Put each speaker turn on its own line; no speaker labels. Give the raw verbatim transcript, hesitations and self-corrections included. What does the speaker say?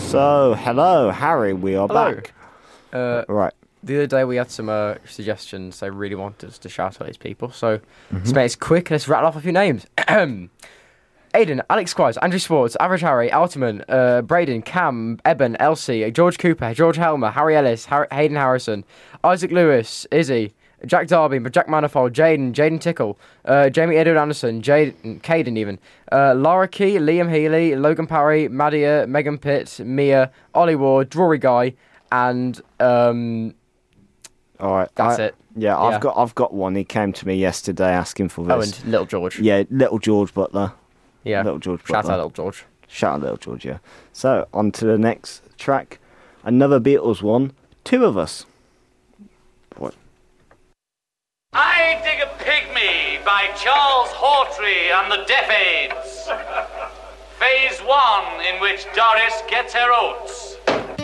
So, hello, Harry, we are
Hello.
back.
Uh,
Right.
the other day we had some uh, suggestions they really wanted us to shout out these people, so mm-hmm. let's make it quick. Let's rattle off a few names. Aiden, Alex Squires, Andrew Swartz, Average Harry, Altman, uh, Braden, Cam, Eben, Elsie, George Cooper, George Helmer, Harry Ellis, Har- Hayden Harrison, Isaac Lewis, Izzy, Jack Darby, Jack Manifold, Jaden, Jaden Tickle, uh, Jamie Edward Anderson, Jaden, Caden even, uh, Lara Key, Liam Healy, Logan Parry, Madia, Megan Pitt, Mia, Ollie Ward, Drury Guy, and um,
all right,
that's
I,
it.
Yeah, I've
Yeah.
got I've got one. He came to me yesterday asking for this.
Oh, and Little George.
Yeah, Little George Butler.
Yeah,
Little George
shout
Butler.
out Little George.
Shout out Little George, yeah. So, on to the next track. Another Beatles one. Two of Us. What?
I Dig a Pygmy by Charles Hawtrey and the Deaf Aids. Phase one, in which Doris gets her oats.